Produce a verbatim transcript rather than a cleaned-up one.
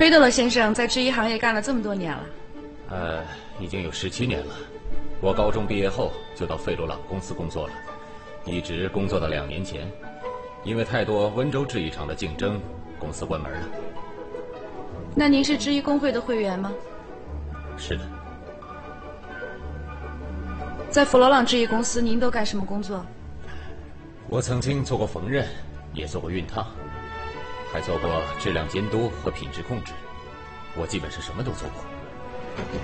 贝德勒先生在制衣行业干了这么多年了。 呃，已经有十七年了。我高中毕业后就到费罗朗公司工作了，一直工作到两年前，因为太多温州制衣厂的竞争，公司关门了。 那您是制衣工会的会员吗？ 是的。 在弗罗朗制衣公司，您都干什么工作？ 我曾经做过缝纫，也做过熨烫，还做过质量监督和品质控制。我基本是什么都做过。